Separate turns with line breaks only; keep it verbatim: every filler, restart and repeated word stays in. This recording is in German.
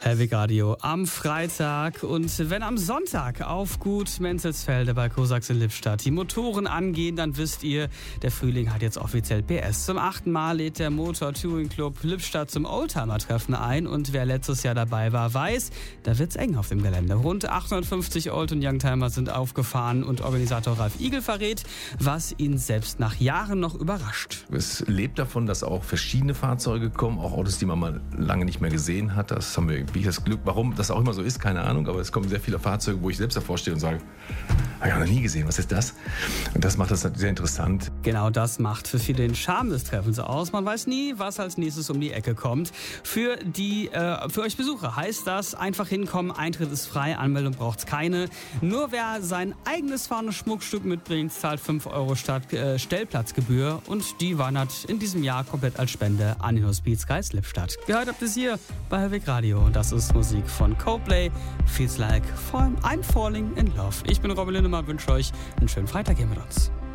Helwig Radio am Freitag und wenn am Sonntag auf Gut Mentzelsfelde bei Kosax in Lippstadt die Motoren angehen, dann wisst ihr, der Frühling hat jetzt offiziell P S. Zum achten Mal lädt der Motor Touring Club Lippstadt zum Oldtimer-Treffen ein und wer letztes Jahr dabei war, weiß, da wird's eng auf dem Gelände. Rund achthundertfünfzig Old- und Youngtimer sind aufgefahren und Organisator Ralf Igel verrät, was ihn selbst nach Jahren noch überrascht.
Es lebt davon, dass auch verschiedene Fahrzeuge kommen, auch Autos, die man mal lange nicht mehr gesehen hat. Das haben wir wie das Glück, warum das auch immer so ist, keine Ahnung, aber es kommen sehr viele Fahrzeuge, wo ich selbst davor stehe und sage, habe ich noch nie gesehen, was ist das? Und das macht das sehr interessant.
Genau das macht für viele den Charme des Treffens aus. Man weiß nie, was als nächstes um die Ecke kommt. Für die, äh, für euch Besucher heißt das, einfach hinkommen, Eintritt ist frei, Anmeldung braucht's keine. Nur wer sein eigenes fahrendes Schmuckstück mitbringt, zahlt fünf Euro statt äh, Stellplatzgebühr und die wandert in diesem Jahr komplett als Spende an den Hospizkreis Lippstadt. Gehört habt ihr es hier bei Helwig Radio. Das ist Musik von Coldplay, Feels Like I'm Falling in Love. Ich bin Robin Lindemann, wünsche euch einen schönen Freitag hier mit uns.